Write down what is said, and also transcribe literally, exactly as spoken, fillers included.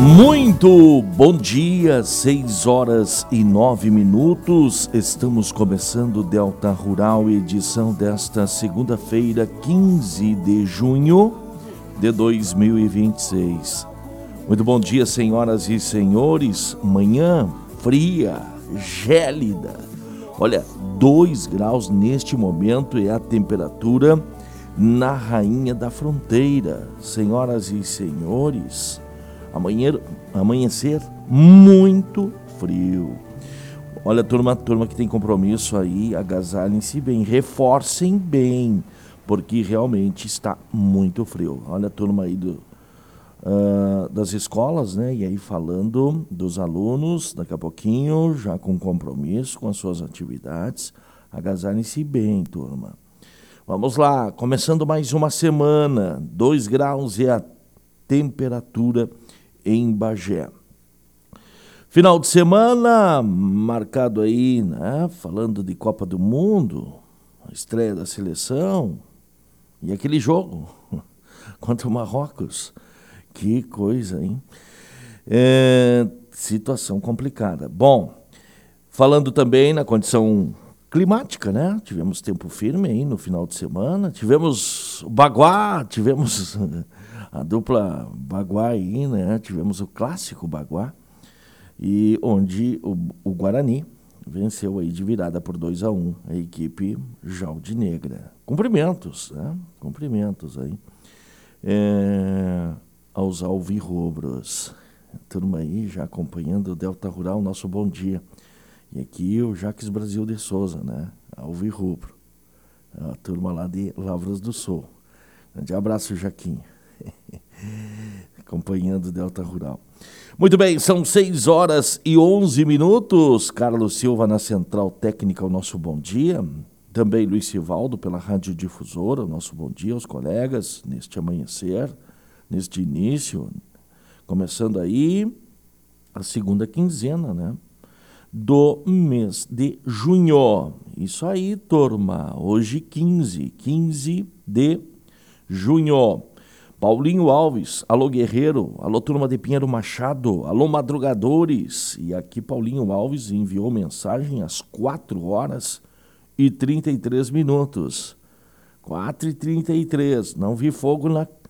Muito bom dia, seis horas e nove minutos. Estamos começando o Delta Rural, edição desta segunda-feira, quinze de junho de dois mil e vinte e seis. Muito bom dia, senhoras e senhores. Manhã fria, gélida. Olha, dois graus neste momento é a temperatura na Rainha da Fronteira. Senhoras e senhores, Amanhã, amanhecer muito frio. Olha, turma, turma que tem compromisso aí, agasalhem-se bem, reforcem bem, porque realmente está muito frio. Olha a turma aí do, uh, das escolas, né? E aí falando dos alunos, daqui a pouquinho, já com compromisso com as suas atividades, agasalhem-se bem, turma. Vamos lá, começando mais uma semana, dois graus é a temperatura em Bagé. Final de semana marcado aí, né? Falando de Copa do Mundo, a estreia da seleção e aquele jogo contra o Marrocos. Que coisa, hein? É, situação complicada. Bom, falando também na condição climática, né? Tivemos tempo firme aí no final de semana, tivemos o Baguá, tivemos a dupla Baguá aí, né? Tivemos o clássico Baguá, e onde o, o Guarani venceu aí de virada por dois a um a equipe Jaldinegra. Cumprimentos, né? Cumprimentos aí é, aos alvirrubros. Turma aí já acompanhando o Delta Rural, nosso bom dia. E aqui o Jaques Brasil de Souza, né? Alvirrubro. A turma lá de Lavras do Sul. Grande abraço, Jaquinho. Acompanhando o Delta Rural. Muito bem, são seis horas e onze minutos. Carlos Silva na Central Técnica, o nosso bom dia. Também Luiz Sivaldo pela Rádio Difusora, o nosso bom dia aos colegas neste amanhecer, neste início. Começando aí a segunda quinzena, né? Do mês de junho. Isso aí, turma. Hoje quinze, quinze de junho. Paulinho Alves, alô Guerreiro, alô turma de Pinheiro Machado, alô madrugadores. E aqui Paulinho Alves enviou mensagem às quatro horas e trinta e três minutos. quatro e trinta e três. Não vi fogo na